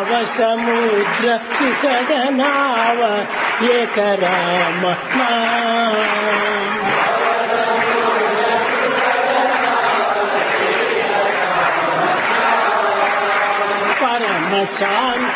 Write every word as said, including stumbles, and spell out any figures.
భవ సముద్ర సుఖద నావ ఏక రామ పరమ శాంతి